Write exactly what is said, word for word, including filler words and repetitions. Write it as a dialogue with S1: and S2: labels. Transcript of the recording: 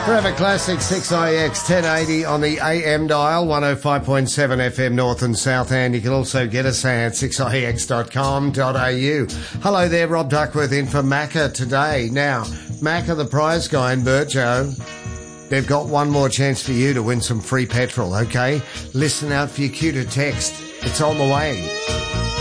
S1: Forever Classic six I X ten eighty on the A M dial, one oh five point seven F M North and South, and you can also get us at six I X dot com dot A U. Hello there, Rob Duckworth in for Macca today. Now, Macca, the prize guy in Burjo, they've got one more chance for you to win some free petrol, okay? Listen out for your cue to text. It's on the way.